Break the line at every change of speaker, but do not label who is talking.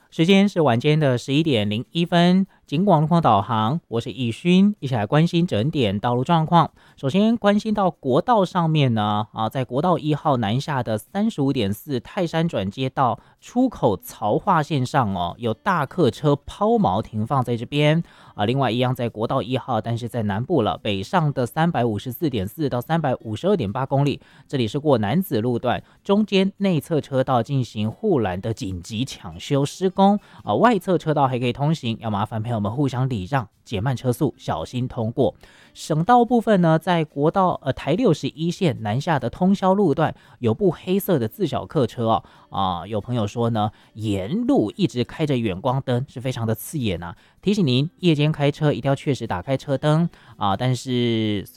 时间是晚间的11点01分，警广路况导航，我是易勋，一起来关心整点道路状况。首先关心到国道上面呢，在国道1号南下的35.4泰山转接到出口槽化线上有大客车抛锚停放在这边另外一样在国道1号，但是在南部了，北上的354.4到352.8公里，这里是过楠梓路段，中间内侧车道进行护栏的紧急抢修施工。外侧车道还可以通行，要麻烦朋友们互相礼让，减慢车速，小心通过。省道部分呢，在国道台61线南下的通霄路段，有部黑色的自小客车有朋友说呢，沿路一直开着远光灯，是非常的刺眼提醒您夜间开车一定要确实打开车灯但是